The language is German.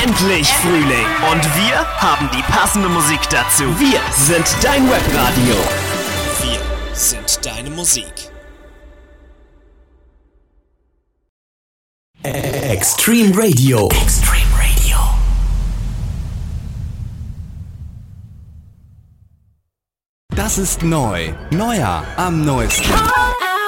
endlich Frühling und wir haben die passende Musik dazu. Wir sind dein Webradio. Wir sind deine Musik. Extreme Radio. Extreme Radio. Das ist neu. Neuer am neuesten.